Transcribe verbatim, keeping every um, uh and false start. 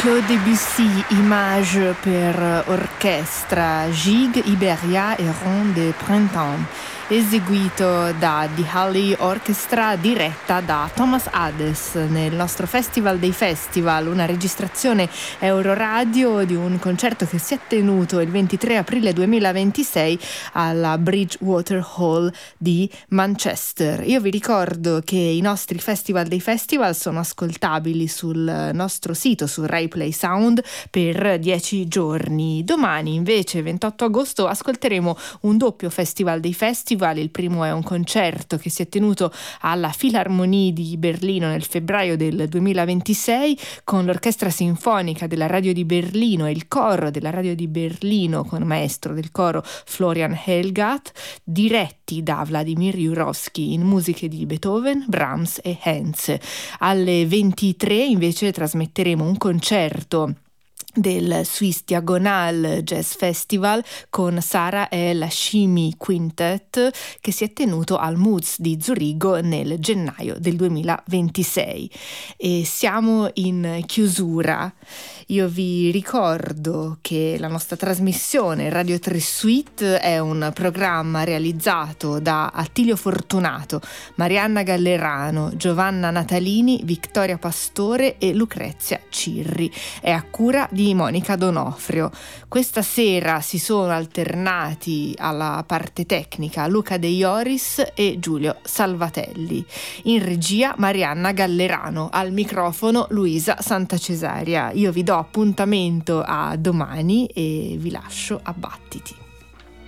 Claude Debussy, Image per orchestra, Gigue, Iberia e Ronde de Printemps, eseguito da The Halley Orchestra, diretta da Thomas Hades nel nostro Festival dei Festival, una registrazione Euroradio di un concerto che si è tenuto il ventitré aprile duemilaventisei alla Bridgewater Hall di Manchester. Io vi ricordo che i nostri Festival dei Festival sono ascoltabili sul nostro sito, su Rai Play Sound, per dieci giorni. Domani invece, ventotto agosto, ascolteremo un doppio Festival dei Festival. Il primo è un concerto che si è tenuto alla Philharmonie di Berlino nel febbraio del duemilaventisei con l'Orchestra Sinfonica della Radio di Berlino e il coro della Radio di Berlino con maestro del coro Florian Helgath, diretti da Vladimir Jurowski in musiche di Beethoven, Brahms e Henze. Alle ventitré invece trasmetteremo un concerto del Swiss Diagonal Jazz Festival con Sara El Hashimi Quintet, che si è tenuto al Moods di Zurigo nel gennaio del duemilaventisei. E siamo in chiusura. Io vi ricordo che la nostra trasmissione Radio tre Suite è un programma realizzato da Attilio Fortunato, Marianna Gallerano, Giovanna Natalini, Vittoria Pastore e Lucrezia Cirri. È a cura di Monica Donofrio. Questa sera si sono alternati alla parte tecnica Luca De Ioris e Giulio Salvatelli. In regia Marianna Gallerano, al microfono Luisa Santacesaria. Io vi do appuntamento a domani e vi lascio a battiti.